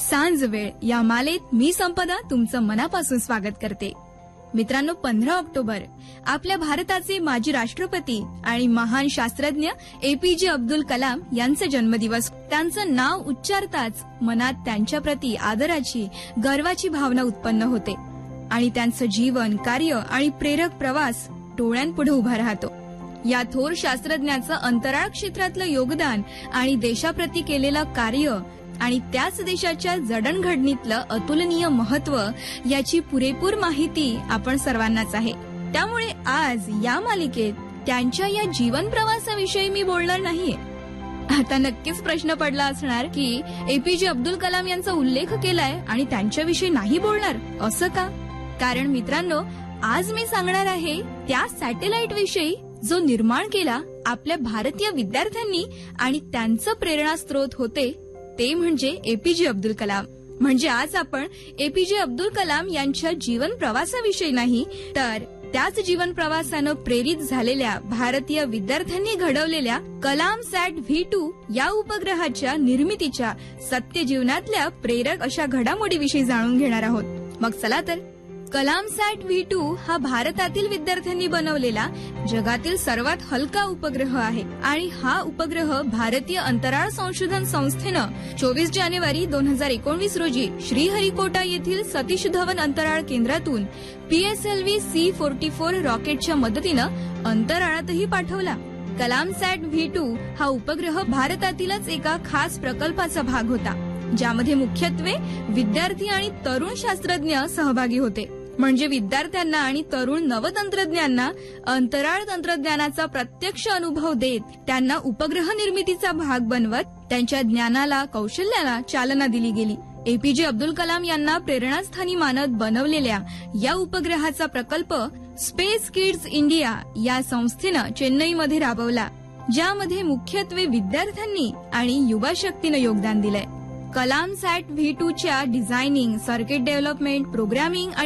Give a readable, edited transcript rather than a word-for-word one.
सांज वेळ या मालेत मी संपदा तुमचं मनापासून स्वागत करते. मित्रांनो, 15 ऑक्टोबर आपल्या भारताचे माजी राष्ट्रपती आणि महान शास्त्रज्ञ APJ अब्दुल कलाम यांचा जन्मदिवस. त्यांचं नाव उच्चारताच मनात त्यांच्याप्रती आदराची, गर्वाची भावना उत्पन्न होते आणि त्यांचं जीवन, कार्य आणि प्रेरक प्रवास डोळ्यांपुढे उभा राहतो. या थोर शास्त्रज्ञाचं अंतराळ क्षेत्रातलं योगदान आणि देशाप्रती केलेलं कार्य आणि त्याच देशाच्या जडणघडणीतलं अतुलनीय महत्व याची पुरेपूर माहिती आपण सर्वांनाच आहे. त्यामुळे आज या मालिकेत त्यांच्या या जीवन प्रवासाविषयी मी बोलणार नाहीये. आता नक्कीच प्रश्न पडला असणार की APJ अब्दुल कलाम यांचा उल्लेख केलाय आणि त्यांच्याविषयी नाही बोलणार, असं का? कारण मित्रांनो, आज मी सांगणार आहे त्या सॅटेलाइट विषयी जो निर्माण केला आपल्या भारतीय विद्यार्थ्यांनी आणि त्यांचं प्रेरणास्त्रोत होते ते म्हणजे APJ अब्दुल कलाम. म्हणजे आज आपण APJ अब्दुल कलाम यांच्या जीवन प्रवासाविषयी नाही, तर त्याच जीवन प्रवासानं प्रेरित झालेल्या भारतीय विद्यार्थ्यांनी घडवलेल्या कलामसॅट V2 या उपग्रहाच्या निर्मितीच्या सत्य जीवनातल्या प्रेरक अशा घडामोडीविषयी जाणून घेणार आहोत. मग चला तर. कलामसॅट V2 हा भारतातील विद्यार्थ्यांनी बनवलेला जगातील सर्वात हलका उपग्रह आहे आणि हा उपग्रह भारतीय अंतराळ संशोधन संस्थेनं 24 जानेवारी 2019 रोजी श्रीहरिकोटा येथील सतीश धवन अंतराळ केंद्रातून PSLV C-44 रॉकेटच्या मदतीनं अंतराळातही पाठवला. कलामसॅट V2 हा उपग्रह भारतातीलच एका खास प्रकल्पाचा भाग होता, ज्यामध्ये मुख्यत्वे विद्यार्थी आणि तरुण शास्त्रज्ञ सहभागी होते. म्हणजे विद्यार्थ्यांना आणि तरुण नवतंत्रज्ञांना अंतराळ तंत्रज्ञानाचा प्रत्यक्ष अनुभव देत त्यांना उपग्रह निर्मितीचा भाग बनवत त्यांच्या ज्ञानाला, कौशल्याला चालना दिली गेली. APJ अब्दुल कलाम यांना प्रेरणास्थानी मानत बनवलेल्या या उपग्रहाचा प्रकल्प स्पेस किड्स इंडिया या संस्थेनं चेन्नईमध्ये राबवला, ज्यामध्ये मुख्यत्वे विद्यार्थ्यांनी आणि युवा शक्तीनं योगदान दिलंय. कलामसॅट V2 च्या डिझायनिंग, सर्किट डेव्हलपमेंट, प्रोग्रामिंग